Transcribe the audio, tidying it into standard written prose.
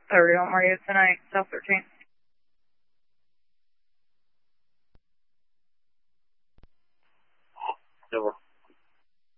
Sorry, don't worry, it's tonight, South 13th. Over.